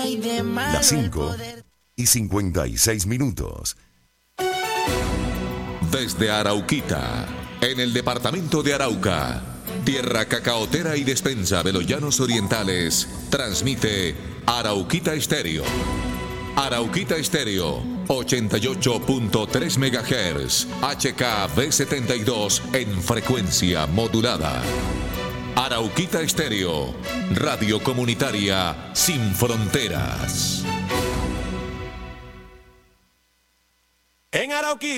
Las 5:56. Desde Arauquita, en el departamento de Arauca, tierra cacaotera y despensa de los llanos orientales, transmite Arauquita Estéreo. Arauquita Estéreo, 88.3 MHz, HKB72 en frecuencia modulada. Arauquita Estéreo, radio comunitaria sin fronteras.